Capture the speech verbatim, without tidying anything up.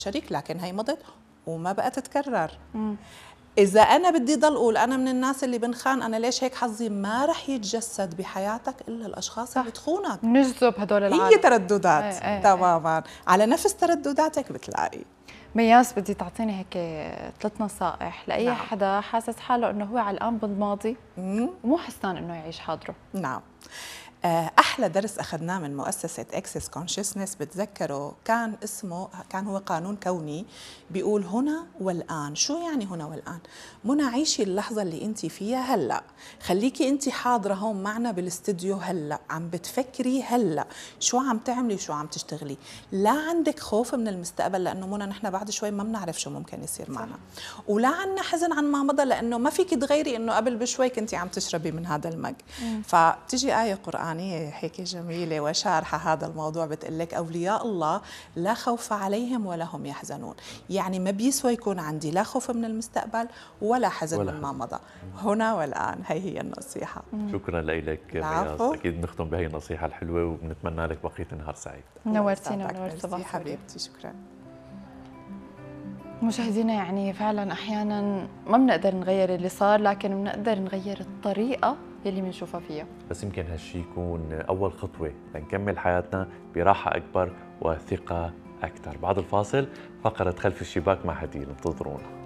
شريك، لكن هي مضت وما بقى تتكرر. مم. إذا أنا بدي ضل أقول أنا من الناس اللي بنخان، أنا ليش هيك حظي، ما رح يتجسد بحياتك إلا الأشخاص صح. اللي تخونك. نجذب هدول العالم. هي ترددات. ايه ايه تماما ايه. على نفس تردداتك بتلاقي. مياس، بدي تعطيني هيك ثلاث نصائح لأي نعم. حدا حاسس حاله إنه هو علقان بالماضي مم. ومو حسان إنه يعيش حاضره. نعم. أحلى درس أخذناه من مؤسسة Access Consciousness بتذكره كان اسمه، كان هو قانون كوني بيقول هنا والآن. شو يعني هنا والآن؟ منى، عيشي اللحظة اللي أنت فيها هلأ، خليكي أنت حاضرة هون معنا بالاستديو هلأ، عم بتفكري هلأ شو عم تعملي شو عم تشتغلي. لا عندك خوف من المستقبل، لأنه منى نحن بعد شوي ما بنعرف شو ممكن يصير معنا. ولا عنا حزن عن ما مضى، لأنه ما فيك تغيري إنه قبل بشوي كنتي عم تشربي من هذا المج. فتجي آية قرآنية هيك جميلة وشارحة هذا الموضوع، بتقلك أولياء الله لا خوف عليهم ولا هم يحزنون. يعني ما بيسوى يكون عندي لا خوف من المستقبل ولا حزن ولا من ما مضى، هنا والآن. هي هي النصيحة. شكرا لك مياس، أكيد نختم بهي النصيحة الحلوة، وبنتمنى لك بقية النهار سعيد. نورتينا ونورت صباح حبيبتي. شكرا. مشاهدينا، يعني فعلا أحيانا ما بنقدر نغير اللي صار، لكن بنقدر نغير الطريقة يلي بنشوفها فيها. بس يمكن هالشي يكون أول خطوة لنكمل حياتنا براحة أكبر وثقة أكثر. بعد الفاصل فقرة خلف الشباك مع هديل، انتظرونا.